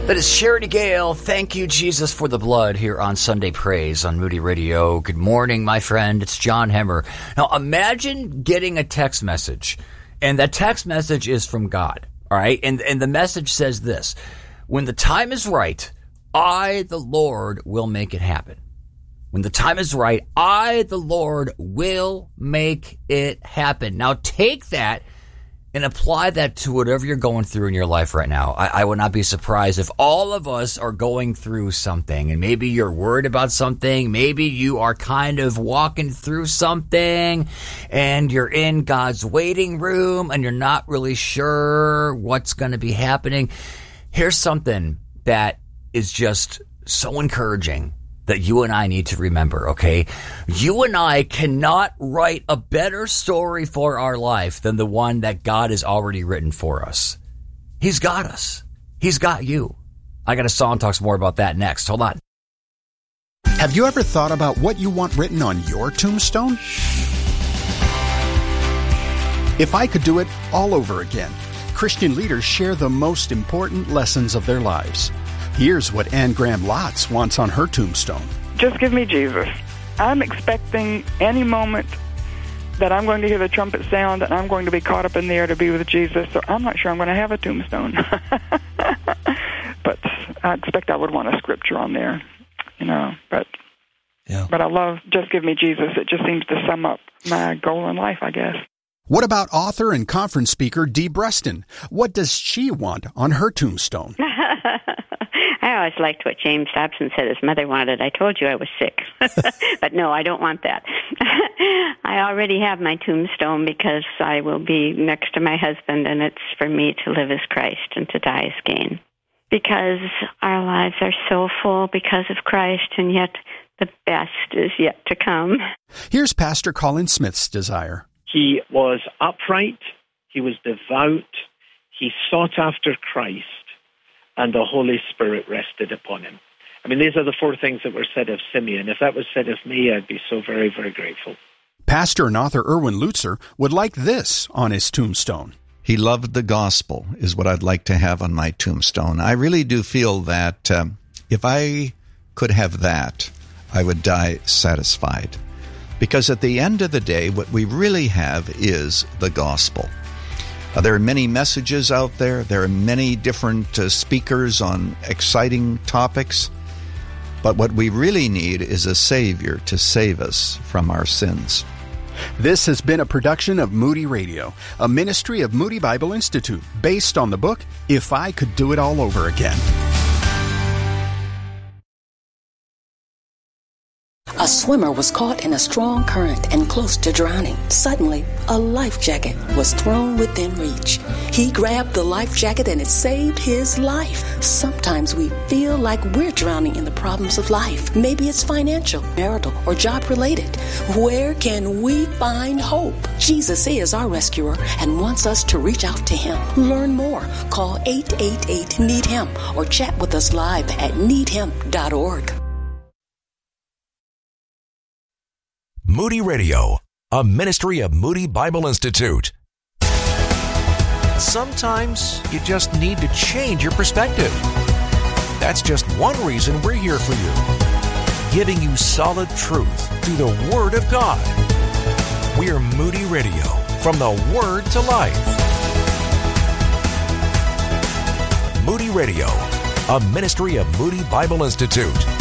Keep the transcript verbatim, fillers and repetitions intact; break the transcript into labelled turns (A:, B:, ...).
A: That is Charity Gale. Thank you, Jesus, for the blood here on Sunday Praise on Moody Radio. Good morning, my friend. It's John Hemmer. Now, imagine getting a text message, and that text message is from God, all right? And, and the message says this: when the time is right, I, the Lord, will make it happen. When the time is right, I, the Lord, will make it happen. Now, take that and apply that to whatever you're going through in your life right now. I, I would not be surprised if all of us are going through something, and maybe you're worried about something. Maybe you are kind of walking through something and you're in God's waiting room and you're not really sure what's going to be happening. Here's something that is just so encouraging that you and I need to remember, okay? You and I cannot write a better story for our life than the one that God has already written for us. He's got us. He's got you. I got a song talks more about that next. Hold on.
B: Have you ever thought about what you want written on your tombstone? If I could do it all over again, Christian leaders share the most important lessons of their lives. Here's what Anne Graham Lotz wants on her tombstone.
C: Just give me Jesus. I'm expecting any moment that I'm going to hear the trumpet sound and I'm going to be caught up in the air to be with Jesus, so I'm not sure I'm going to have a tombstone. But I expect I would want a scripture on there, you know. But yeah. But I love Just Give Me Jesus. It just seems to sum up my goal in life, I guess.
B: What about author and conference speaker Dee Breston? What does she want on her tombstone?
D: I always liked what James Dobson said his mother wanted. I told you I was sick. But no, I don't want that. I already have my tombstone because I will be next to my husband, and it's for me to live as Christ and to die as gain. Because our lives are so full because of Christ, and yet the best is yet to come.
B: Here's Pastor Colin Smith's desire.
E: He was upright, he was devout, he sought after Christ, and the Holy Spirit rested upon him. I mean, these are the four things that were said of Simeon. If that was said of me, I'd be so very, very grateful.
B: Pastor and author Erwin Lutzer would like this on his tombstone.
F: He loved the gospel is what I'd like to have on my tombstone. I really do feel that um, if I could have that, I would die satisfied. Because at the end of the day, what we really have is the gospel. Uh, there are many messages out there. There are many different uh, speakers on exciting topics. But what we really need is a Savior to save us from our sins.
B: This has been a production of Moody Radio, a ministry of Moody Bible Institute, based on the book, If I Could Do It All Over Again.
G: A swimmer was caught in a strong current and close to drowning. Suddenly, a life jacket was thrown within reach. He grabbed the life jacket and it saved his life. Sometimes we feel like we're drowning in the problems of life. Maybe it's financial, marital, or job-related. Where can we find hope? Jesus is our rescuer and wants us to reach out to him. Learn more. Call eight eight eight, need him or chat with us live at need him dot org.
H: Moody Radio, a ministry of Moody Bible Institute. Sometimes you just need to change your perspective. That's just one reason we're here for you, giving you solid truth through the Word of God. We're Moody Radio, from the Word to life. Moody Radio, a ministry of Moody Bible Institute.